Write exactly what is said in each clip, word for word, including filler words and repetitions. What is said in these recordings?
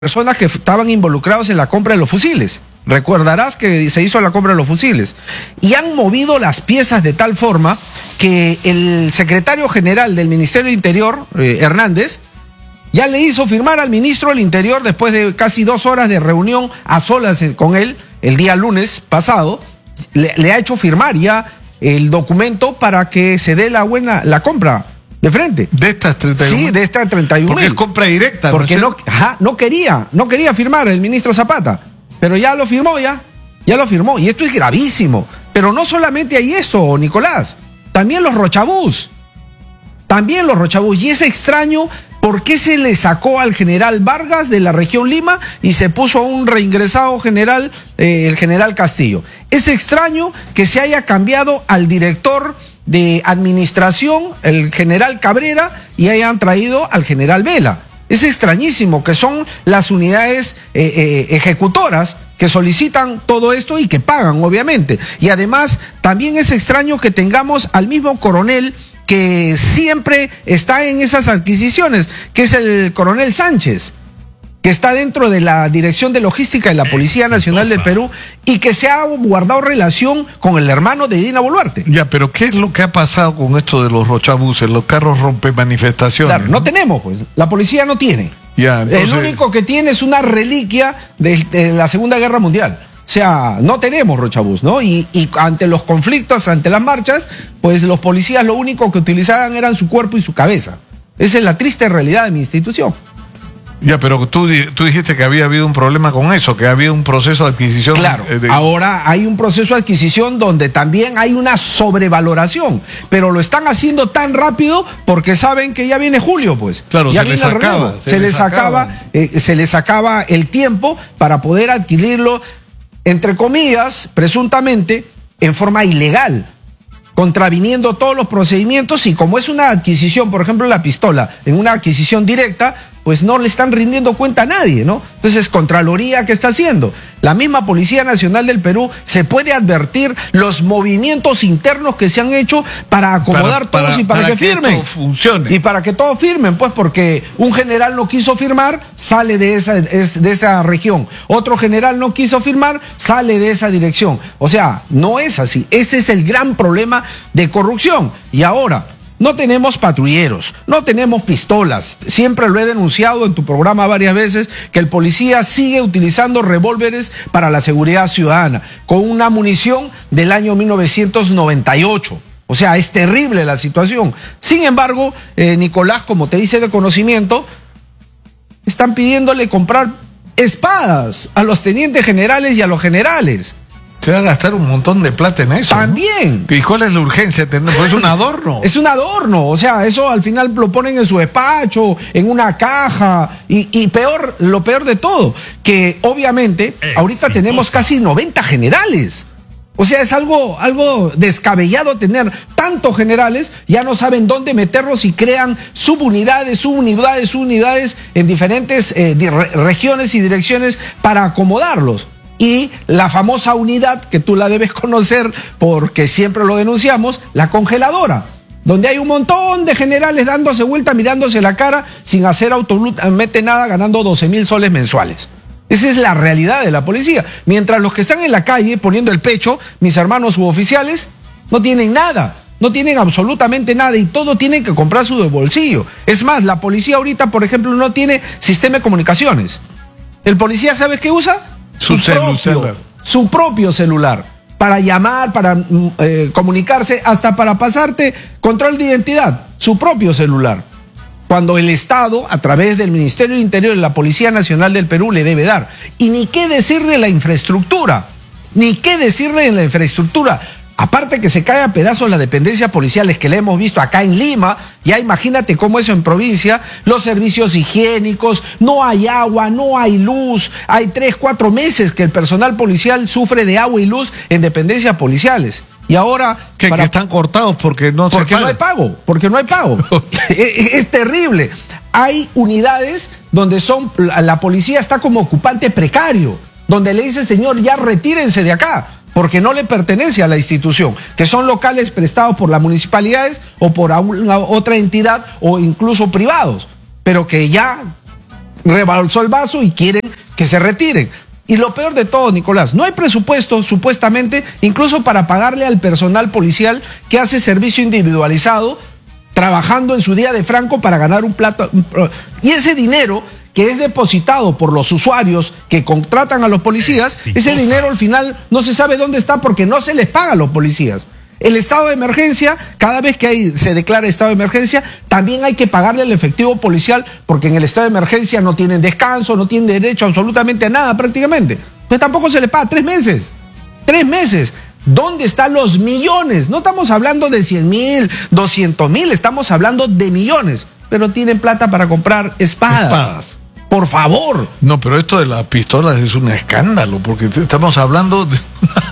personas que estaban involucrados en la compra de los fusiles. Recordarás que se hizo la compra de los fusiles. Y han movido las piezas de tal forma que el secretario general del Ministerio del Interior, eh, Hernández, ya le hizo firmar al ministro del Interior, después de casi dos horas de reunión a solas con él, el día lunes pasado, le, le ha hecho firmar ya el documento para que se dé la buena, la compra de frente. De estas treinta y uno. Sí, de estas treinta y uno. Porque es compra directa. Porque no, ajá, no quería, no quería firmar el ministro Zapata, pero ya lo firmó, ya, ya lo firmó. Y esto es gravísimo. Pero no solamente hay eso, Nicolás, también los rochabús, también los rochabús. Y es extraño por qué se le sacó al general Vargas de la región Lima y se puso a un reingresado general, eh, el general Castillo. Es extraño que se haya cambiado al director de administración, el general Cabrera, y hayan traído al general Vela. Es extrañísimo, que son las unidades eh, eh, ejecutoras que solicitan todo esto y que pagan, obviamente. Y además, también es extraño que tengamos al mismo coronel que siempre está en esas adquisiciones, que es el coronel Sánchez, que está dentro de la Dirección de Logística de la Policía Nacional del Perú y que se ha guardado relación con el hermano de Dina Boluarte. Ya, pero ¿qué es lo que ha pasado con esto de los rochabuses, los carros rompe manifestaciones? Claro, no, no tenemos, pues. La policía no tiene. Ya, entonces... El único que tiene es una reliquia de, de la Segunda Guerra Mundial. O sea, no tenemos rochabús, ¿no? Y, y ante los conflictos, ante las marchas, pues los policías lo único que utilizaban eran su cuerpo y su cabeza. Esa es la triste realidad de mi institución. Ya, pero tú, tú dijiste que había habido un problema con eso, que había un proceso de adquisición. Claro, de... ahora hay un proceso de adquisición donde también hay una sobrevaloración, pero lo están haciendo tan rápido porque saben que ya viene julio, pues. Claro, ya se les acaba. Se, se les acaba, acaba eh, se les acaba el tiempo para poder adquirirlo, entre comillas, presuntamente, en forma ilegal, contraviniendo todos los procedimientos. Y como es una adquisición, por ejemplo, la pistola, en una adquisición directa, pues no le están rindiendo cuenta a nadie, ¿no? Entonces, Contraloría, ¿qué está haciendo? La misma Policía Nacional del Perú se puede advertir los movimientos internos que se han hecho para acomodar para, todos para, y para, para que, que firmen. Todo funcione. Y para que todos firmen, pues porque un general no quiso firmar, sale de esa, de esa región. Otro general no quiso firmar, sale de esa dirección. O sea, no es así. Ese es el gran problema de corrupción. Y ahora, no tenemos patrulleros, no tenemos pistolas. Siempre lo he denunciado en tu programa varias veces, que el policía sigue utilizando revólveres para la seguridad ciudadana, con una munición del año mil novecientos noventa y ocho. O sea, es terrible la situación. Sin embargo, eh, Nicolás, como te dice de conocimiento, están pidiéndole comprar espadas a los tenientes generales y a los generales. Se va a gastar un montón de plata en eso. También. ¿No? ¿Y cuál es la urgencia? Pues es un adorno. Es un adorno. O sea, eso al final lo ponen en su despacho, en una caja. Y, y peor, lo peor de todo, que obviamente eh, ahorita sí, tenemos cosa. casi noventa generales. O sea, es algo, algo descabellado tener tantos generales, ya no saben dónde meterlos y crean subunidades, subunidades, subunidades en diferentes eh, regiones y direcciones para acomodarlos. Y la famosa unidad, que tú la debes conocer porque siempre lo denunciamos, la congeladora, donde hay un montón de generales dándose vuelta, mirándose la cara, sin hacer absolutamente nada, ganando doce mil soles mensuales. Esa es la realidad de la policía. Mientras los que están en la calle poniendo el pecho, mis hermanos suboficiales, no tienen nada. No tienen absolutamente nada y todo tienen que comprar su bolsillo. Es más, la policía ahorita, por ejemplo, no tiene sistema de comunicaciones. ¿El policía sabe qué usa? Su, su, propio, celular. su propio celular, para llamar, para eh, comunicarse, hasta para pasarte control de identidad, su propio celular. Cuando el Estado, a través del Ministerio del Interior y la Policía Nacional del Perú, le debe dar. Y ni qué decir de la infraestructura, ni qué decirle de la infraestructura. Aparte que se cae a pedazos las dependencias policiales que le hemos visto acá en Lima, ya imagínate cómo eso en provincia, los servicios higiénicos, no hay agua, no hay luz, hay tres, cuatro meses que el personal policial sufre de agua y luz en dependencias policiales. Y ahora... Que, para, que están cortados porque no porque se no hay pago, porque no hay pago. es, es terrible. Hay unidades donde son la policía está como ocupante precario, donde le dice, señor, ya retírense de acá, porque no le pertenece a la institución, que son locales prestados por las municipalidades o por una, otra entidad o incluso privados, pero que ya rebalsó el vaso y quieren que se retiren. Y lo peor de todo, Nicolás, no hay presupuesto, supuestamente, incluso para pagarle al personal policial que hace servicio individualizado, trabajando en su día de franco para ganar un plato. Y ese dinero que es depositado por los usuarios que contratan a los policías, sí, ese cosa. dinero al final no se sabe dónde está porque no se les paga a los policías. El estado de emergencia, cada vez que hay, se declara estado de emergencia, también hay que pagarle al efectivo policial porque en el estado de emergencia no tienen descanso, no tienen derecho absolutamente a nada prácticamente. Entonces tampoco se les paga tres meses. Tres meses. ¿Dónde están los millones? No estamos hablando de cien mil, doscientos mil, estamos hablando de millones. Pero tienen plata para comprar espadas. Espadas. Por favor. No, pero esto de las pistolas es un escándalo, porque estamos hablando de...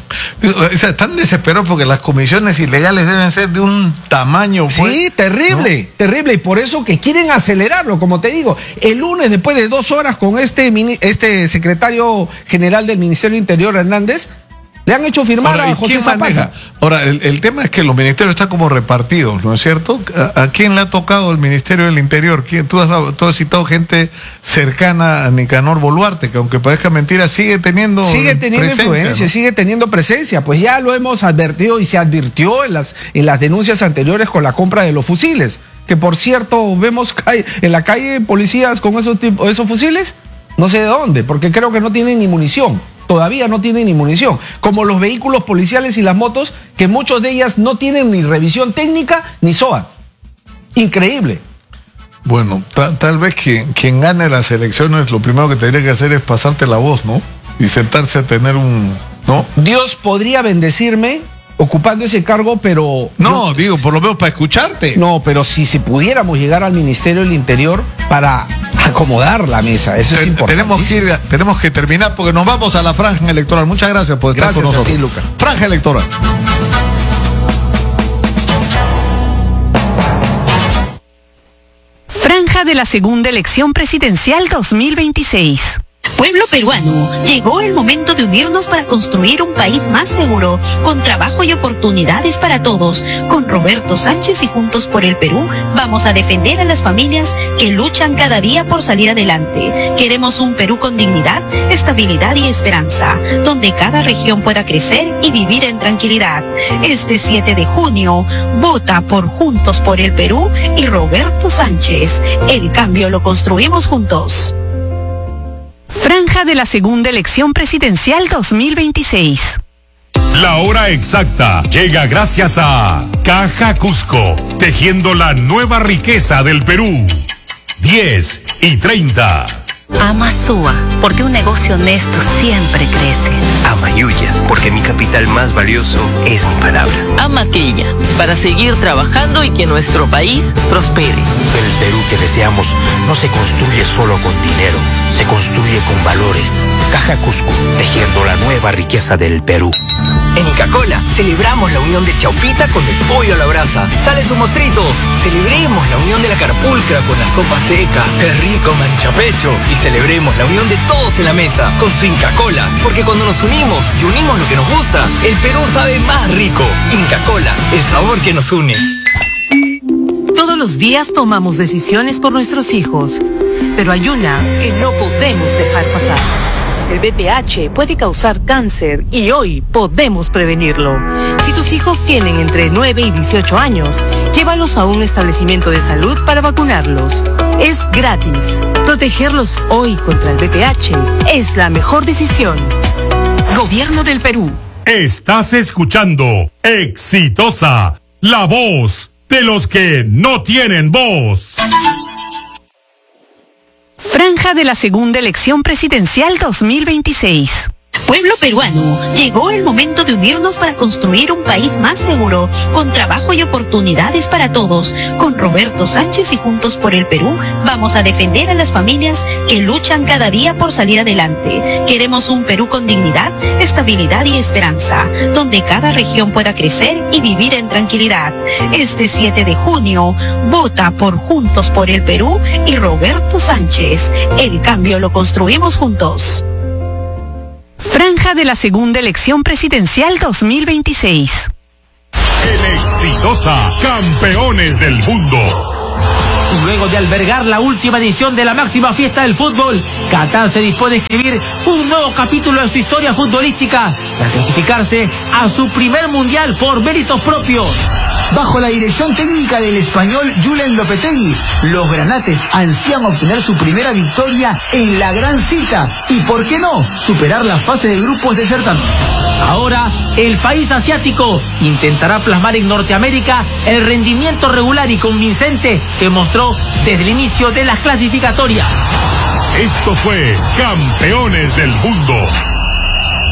O sea, están desesperados porque las comisiones ilegales deben ser de un tamaño... Pues, sí, terrible, ¿no? terrible. Y por eso que quieren acelerarlo, como te digo. El lunes, después de dos horas con este, este secretario general del Ministerio del Interior, Hernández, le han hecho firmar Ahora, a José Zapata. Maneja? Ahora, el, el tema es que los ministerios están como repartidos, ¿no es cierto? ¿A, a quién le ha tocado el Ministerio del Interior? ¿Quién? Tú, has, tú has citado gente cercana a Nicanor Boluarte, que aunque parezca mentira, sigue teniendo Sigue teniendo presencia, influencia, ¿no? sigue teniendo presencia. Pues ya lo hemos advertido y se advirtió en las, en las denuncias anteriores con la compra de los fusiles. Que por cierto, vemos en la calle policías con esos, tipos, esos fusiles, no sé de dónde, porque creo que no tienen ni munición. Todavía no tienen ni munición, como los vehículos policiales y las motos, que muchos de ellas no tienen ni revisión técnica ni S O A. Increíble. Bueno, ta, tal vez quien, quien gane las elecciones, lo primero que tendría que hacer es pasarte la voz, ¿no? Y sentarse a tener un... ¿no? Dios podría bendecirme ocupando ese cargo, pero... No, yo, digo, por lo menos para escucharte. No, pero si, si pudiéramos llegar al Ministerio del Interior para acomodar la mesa, eso Ten, es importante. Tenemos que, ir, tenemos que terminar porque nos vamos a la franja electoral. Muchas gracias por estar gracias con nosotros. A ti, Luca. Franja electoral. Franja de la segunda elección presidencial dos mil veintiséis. Pueblo peruano, llegó el momento de unirnos para construir un país más seguro, con trabajo y oportunidades para todos. Con Roberto Sánchez y Juntos por el Perú, vamos a defender a las familias que luchan cada día por salir adelante. Queremos un Perú con dignidad, estabilidad y esperanza, donde cada región pueda crecer y vivir en tranquilidad. Este siete de junio, vota por Juntos por el Perú y Roberto Sánchez. El cambio lo construimos juntos. Franja de la segunda elección presidencial dos mil veintiséis. La hora exacta llega gracias a Caja Cusco, tejiendo la nueva riqueza del Perú. diez y treinta. Ama Sua, porque un negocio honesto siempre crece. Ama Yuya, porque mi capital más valioso es mi palabra. Ama Quilla, para seguir trabajando y que nuestro país prospere. El Perú que deseamos no se construye solo con dinero, se construye con valores. Caja Cusco, tejiendo la nueva riqueza del Perú. En Inca Kola celebramos la unión de Chaupita con el pollo a la brasa. ¡Sale su mostrito! Celebremos la unión de la carpulcra con la sopa seca. ¡Qué rico manchapecho! Y celebremos la unión de todos en la mesa con su Inca Kola. Porque cuando nos unimos y unimos lo que nos gusta, el Perú sabe más rico. Inca Kola, el sabor que nos une. Todos los días tomamos decisiones por nuestros hijos, pero hay una que no podemos dejar pasar. El B P H puede causar cáncer y hoy podemos prevenirlo. Si tus hijos tienen entre nueve y dieciocho años, llévalos a un establecimiento de salud para vacunarlos. Es gratis. Protegerlos hoy contra el B P H es la mejor decisión. Gobierno del Perú. Estás escuchando Exitosa, la voz de los que no tienen voz. Franja de la segunda elección presidencial dos mil veintiséis. Pueblo peruano, llegó el momento de unirnos para construir un país más seguro, con trabajo y oportunidades para todos. Con Roberto Sánchez y Juntos por el Perú, vamos a defender a las familias que luchan cada día por salir adelante. Queremos un Perú con dignidad, estabilidad y esperanza, donde cada región pueda crecer y vivir en tranquilidad. Este siete de junio, vota por Juntos por el Perú y Roberto Sánchez. El cambio lo construimos juntos. Franja de la segunda elección presidencial dos mil veintiséis. En Exitosa, campeones del mundo. Luego de albergar la última edición de la máxima fiesta del fútbol, Qatar se dispone a escribir un nuevo capítulo de su historia futbolística, tras clasificarse a su primer mundial por méritos propios. Bajo la dirección técnica del español Julen Lopetegui, los granates ansían obtener su primera victoria en la gran cita y, ¿por qué no?, superar la fase de grupos del certamen. Ahora, el país asiático intentará plasmar en Norteamérica el rendimiento regular y convincente que mostró desde el inicio de las clasificatorias. Esto fue Campeones del Mundo.